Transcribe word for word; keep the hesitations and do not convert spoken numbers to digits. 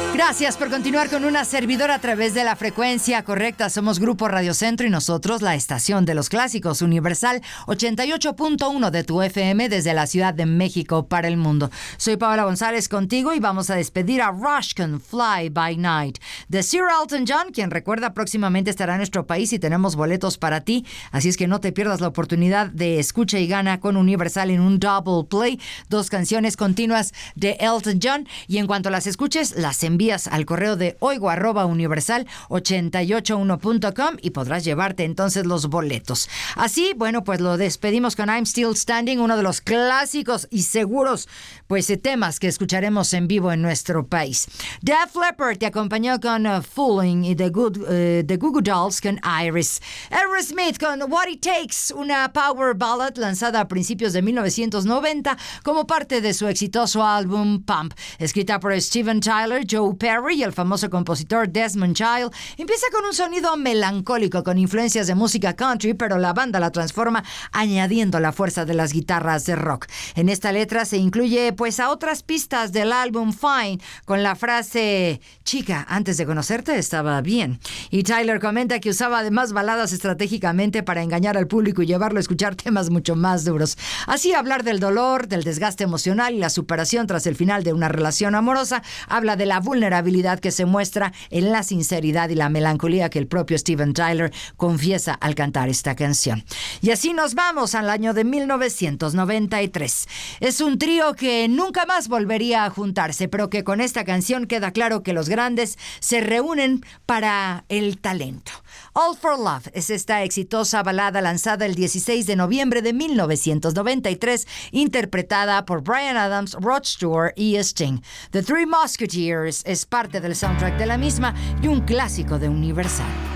Gracias por continuar con una servidora a través de la frecuencia correcta. Somos Grupo Radio Centro y nosotros la estación de los clásicos Universal ochenta y ocho punto uno de tu F M desde la Ciudad de México para el mundo. Soy Paola González contigo y vamos a despedir a Rush con Fly By Night de Sir Elton John, quien recuerda próximamente estará en nuestro país y tenemos boletos para ti. Así es que no te pierdas la oportunidad de escucha y gana con Universal en un double play. Dos canciones continuas de Elton John y en cuanto las escuches, las envías al correo de oigo arroba universal ochenta y ocho uno punto com y podrás llevarte entonces los boletos. Así, bueno, pues lo despedimos con I'm Still Standing, uno de los clásicos y seguros pues temas que escucharemos en vivo en nuestro país. Def Leppard te acompañó con uh, Fooling y The, Good, uh, The Goo Goo Dolls con Iris. Aerosmith con What It Takes, una power ballad lanzada a principios de mil novecientos noventa como parte de su exitoso álbum Pump, escrita por Steven Tyler, Joe Perry y el famoso compositor Desmond Child. Empieza con un sonido melancólico con influencias de música country, pero la banda la transforma añadiendo la fuerza de las guitarras de rock. En esta letra se incluye pues a otras pistas del álbum Fine con la frase chica, antes de conocerte estaba bien. Y Tyler comenta que usaba además baladas estratégicamente para engañar al público y llevarlo a escuchar temas mucho más duros. Así hablar del dolor, del desgaste emocional y la superación tras el final de una relación amorosa, habla de la vulnerabilidad que se muestra en la sinceridad y la melancolía que el propio Steven Tyler confiesa al cantar esta canción. Y así nos vamos al año de mil novecientos noventa y tres. Es un trío que nunca más volvería a juntarse, pero que con esta canción queda claro que los grandes se reúnen para el talento. All for Love es esta exitosa balada lanzada el dieciséis de noviembre de mil novecientos noventa y tres, interpretada por Bryan Adams, Rod Stewart y Sting. The Three Musketeers es parte del soundtrack de la misma y un clásico de Universal.